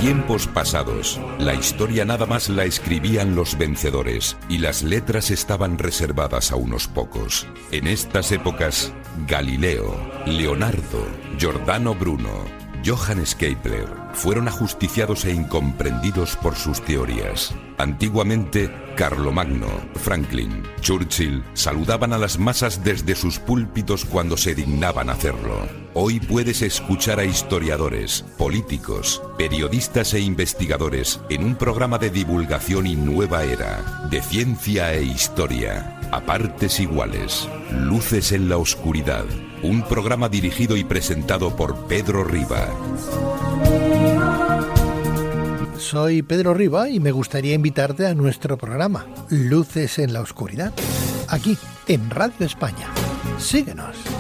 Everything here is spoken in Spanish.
tiempos pasados, la historia nada más la escribían los vencedores y las letras estaban reservadas a unos pocos. En estas épocas, Galileo, Leonardo, Giordano Bruno, Johannes Kepler fueron ajusticiados e incomprendidos por sus teorías. Antiguamente, Carlomagno, Franklin, Churchill saludaban a las masas desde sus púlpitos cuando se dignaban hacerlo. Hoy puedes escuchar a historiadores, políticos, periodistas e investigadores en un programa de divulgación y nueva era, de ciencia e historia, a partes iguales. Luces en la oscuridad, un programa dirigido y presentado por Pedro Riba. Soy Pedro Riba y me gustaría invitarte a nuestro programa Luces en la Oscuridad, aquí en Radio España. Síguenos.